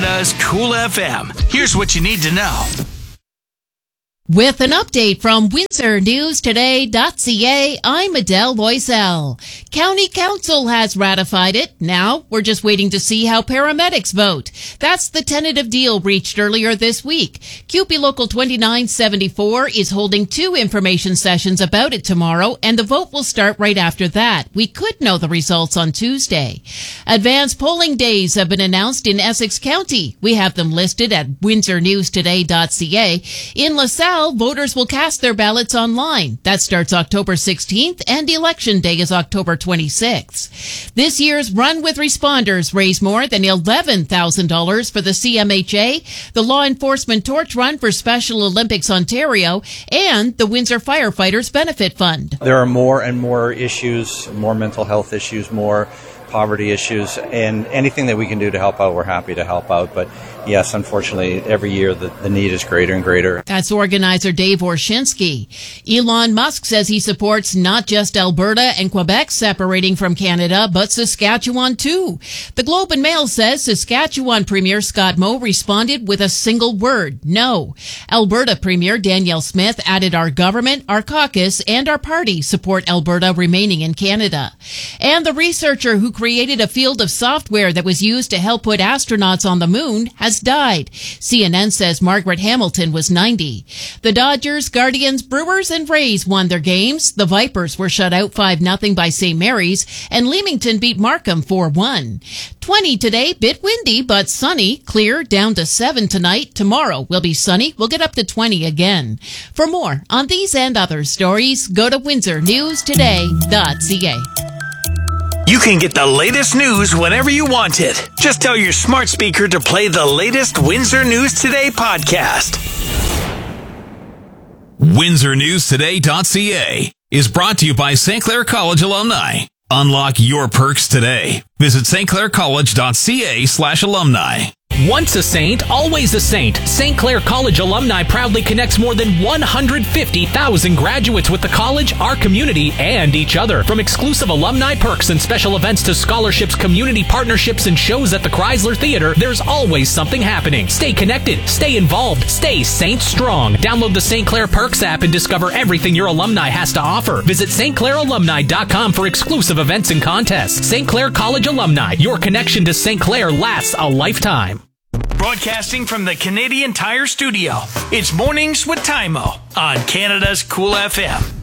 Canada's Cool FM. Here's what you need to know. With an update from WindsorNewsToday.ca, I'm Adele Loisel. County Council has ratified it. Now we're just waiting to see how paramedics vote. That's the tentative deal reached earlier this week. CUPE Local 2974 is holding 2 information sessions about it tomorrow, and the vote will start right after that. We could know the results on Tuesday. Advanced polling days have been announced in Essex County. We have them listed at WindsorNewsToday.ca. In LaSalle, voters will cast their ballots online. That starts October 16th, and Election Day is October 26th. This year's Run with Responders raised more than $11,000 for the CMHA, the Law Enforcement Torch Run for Special Olympics Ontario, and the Windsor Firefighters Benefit Fund. There are more and more issues, more mental health issues, more poverty issues, and anything that we can do to help out, we're happy to help out. But yes, unfortunately, every year the need is greater and greater. That's organizer Dave Orshinsky. Elon Musk says he supports not just Alberta and Quebec separating from Canada, but Saskatchewan too. The Globe and Mail says Saskatchewan Premier Scott Moe responded with a single word, no. Alberta Premier Danielle Smith added our government, our caucus, and our party support Alberta remaining in Canada. And the researcher who created a field of software that was used to help put astronauts on the moon has died. CNN says Margaret Hamilton was 90. The Dodgers, Guardians, Brewers, and Rays won their games. The Vipers were shut out 5-0 by St. Mary's, and Leamington beat Markham 4-1. 20 today, bit windy, but sunny, clear, down to 7 tonight. Tomorrow will be sunny. We'll get up to 20 again. For more on these and other stories, go to WindsorNewsToday.ca. You can get the latest news whenever you want it. Just tell your smart speaker to play the latest Windsor News Today podcast. WindsorNewsToday.ca is brought to you by St. Clair College alumni. Unlock your perks today. Visit stclaircollege.ca/alumni. Once a saint, always a saint. St. Clair College alumni proudly connects more than 150,000 graduates with the college, our community, and each other. From exclusive alumni perks and special events to scholarships, community partnerships, and shows at the Chrysler Theater, there's always something happening. Stay connected, stay involved, stay Saint Strong. Download the St. Clair Perks app and discover everything your alumni has to offer. Visit stclairalumni.com for exclusive events and contests. St. Clair College alumni, your connection to St. Clair lasts a lifetime. Broadcasting from the Canadian Tire Studio, it's Mornings with Tymo on Canada's Cool FM.